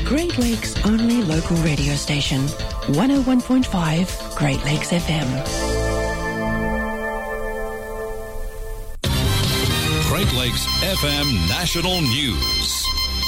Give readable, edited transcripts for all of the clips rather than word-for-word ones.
Great Lakes' only local radio station, 101.5 Great Lakes FM. Great Lakes FM National News.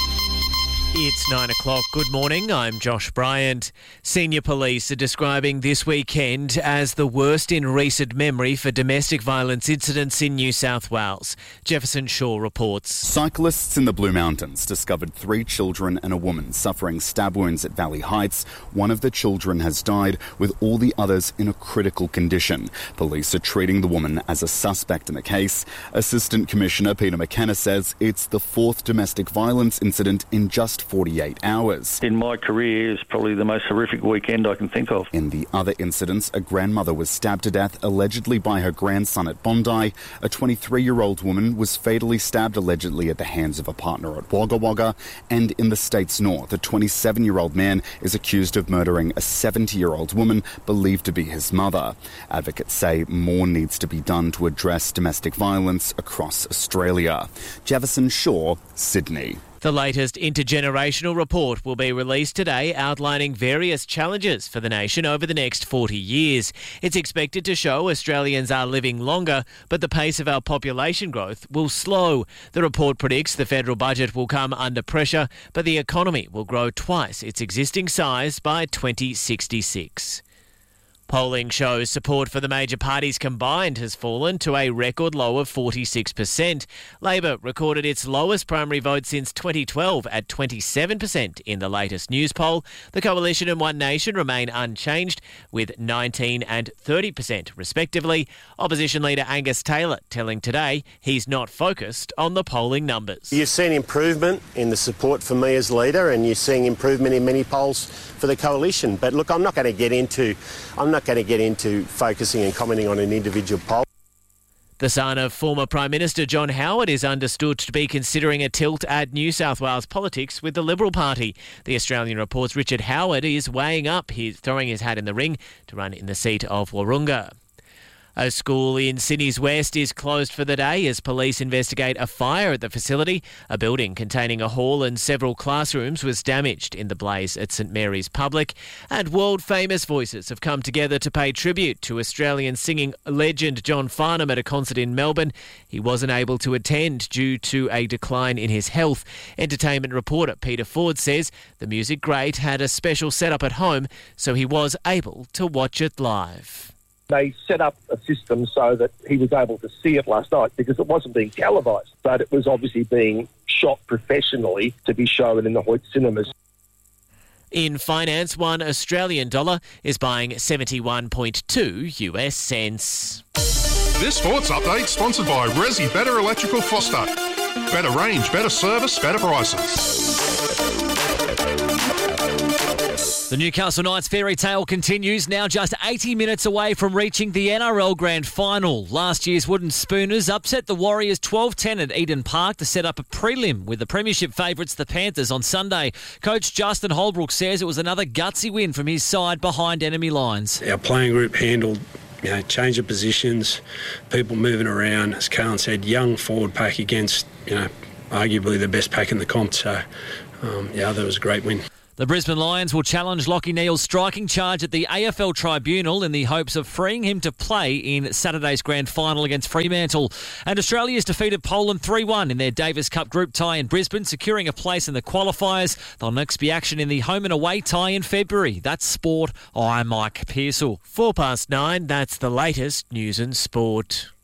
It's 9 o'clock. Good morning. I'm Josh Bryant. Senior police are describing this weekend as the worst in recent memory for domestic violence incidents in New South Wales. Jefferson Shaw reports. Cyclists in the Blue Mountains discovered 3 children and a woman suffering stab wounds at Valley Heights. One of the children has died, with all the others in a critical condition. Police are treating the woman as a suspect in the case. Assistant Commissioner Peter McKenna says it's the 4th domestic violence incident in just 48 hours. In my career, it's probably the most horrific weekend I can think of. In the other incidents, a grandmother was stabbed to death allegedly by her grandson at Bondi. A 23-year-old woman was fatally stabbed allegedly at the hands of a partner at Wagga Wagga. And in the state's north, a 27-year-old man is accused of murdering a 70-year-old woman believed to be his mother. Advocates say more needs to be done to address domestic violence across Australia. Jefferson Shaw, Sydney. The latest intergenerational report will be released today, outlining various challenges for the nation over the next 40 years. It's expected to show Australians are living longer, but the pace of our population growth will slow. The report predicts the federal budget will come under pressure, but the economy will grow twice its existing size by 2066. Polling shows support for the major parties combined has fallen to a record low of 46%. Labor recorded its lowest primary vote since 2012 at 27% in the latest news poll. The Coalition and One Nation remain unchanged with 19 and 30% respectively. Opposition leader Angus Taylor telling Today he's not focused on the polling numbers. You've seen improvement in the support for me as leader, and you're seeing improvement in many polls for the Coalition. But look, I'm not going to get into focusing and commenting on an individual poll. The son of former Prime Minister John Howard is understood to be considering a tilt at New South Wales politics with the Liberal Party. The Australian reports Richard Howard is weighing up, throwing his hat in the ring to run in the seat of Wahroonga. A school in Sydney's West is closed for the day as police investigate a fire at the facility. A building containing a hall and several classrooms was damaged in the blaze at St Mary's Public. And world-famous voices have come together to pay tribute to Australian singing legend John Farnham at a concert in Melbourne. He wasn't able to attend due to a decline in his health. Entertainment reporter Peter Ford says the music great had a special setup at home, so he was able to watch it live. They set up a system so that he was able to see it last night because it wasn't being televised, but it was obviously being shot professionally to be shown in the Hoyt cinemas. In finance, $1 Australian is buying 71.2 US cents. This sports update sponsored by Resi Better Electrical Foster. Better range, better service, better prices. The Newcastle Knights fairy tale continues, now just 80 minutes away from reaching the NRL Grand Final. Last year's Wooden Spooners upset the Warriors 12-10 at Eden Park to set up a prelim with the premiership favourites, the Panthers, on Sunday. Coach Justin Holbrook says it was another gutsy win from his side behind enemy lines. Our playing group handled change of positions, people moving around. As Carlin said, young forward pack against, arguably the best pack in the comp. So, that was a great win. The Brisbane Lions will challenge Lachie Neale's striking charge at the AFL Tribunal in the hopes of freeing him to play in Saturday's grand final against Fremantle. And Australia's defeated Poland 3-1 in their Davis Cup group tie in Brisbane, securing a place in the qualifiers. There'll next be action in the home and away tie in February. That's sport. I'm Mike Pearsall. 9:04, that's the latest news and sport.